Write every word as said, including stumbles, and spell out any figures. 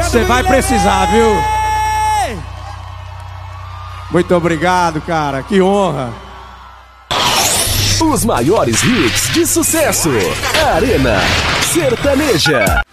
Você vai precisar, viu? Muito obrigado, cara. Que honra. Os maiores hits de sucesso. Arena Sertaneja.